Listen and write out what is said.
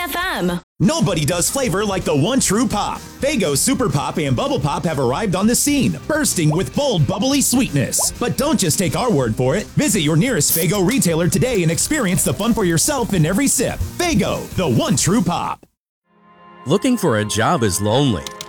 FM. Nobody does flavor like the one true pop. Faygo Super Pop and Bubble Pop have arrived on the scene, bursting with bold, bubbly sweetness. But don't just take our word for it. Visit your nearest Faygo retailer today and experience the fun for yourself in every sip. Faygo, the one true pop. Looking for a job is lonely.